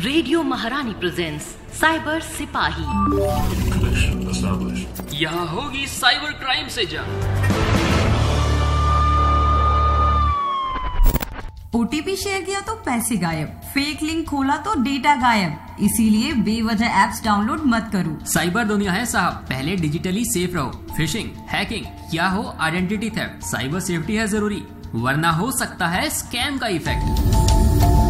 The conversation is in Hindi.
रेडियो महारानी प्रेजेंट्स साइबर सिपाही। यहाँ होगी साइबर क्राइम से जंग। ओटीपी शेयर किया तो पैसे गायब, फेक लिंक खोला तो डेटा गायब। इसीलिए बेवजह ऐप्स डाउनलोड मत करो। साइबर दुनिया है साहब, पहले डिजिटली सेफ रहो। फिशिंग, हैकिंग या हो आइडेंटिटी थेफ्ट, साइबर सेफ्टी है जरूरी, वरना हो सकता है स्कैम का इफेक्ट।